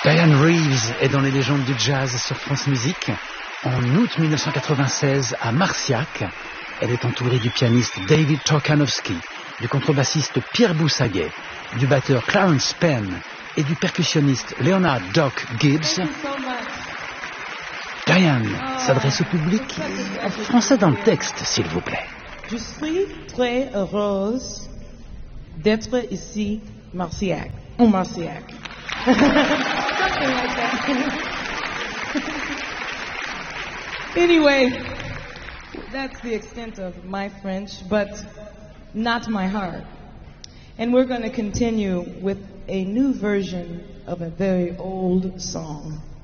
Diane Reeves est dans les légendes du jazz sur France Musique. En août 1996, à Marciac, elle est entourée du pianiste David Torkanowski, du contrebassiste Pierre Boussaguet, du batteur Clarence Penn et du percussionniste Leonard Doc Gibbs. Diane s'adresse au public en français dans le texte, s'il vous plaît. Je suis très heureuse d'être ici, Marciac. Oh, Marciac. Something like that. Anyway, that's the extent of my French, but not my heart. And we're going to continue with a new version of a very old song.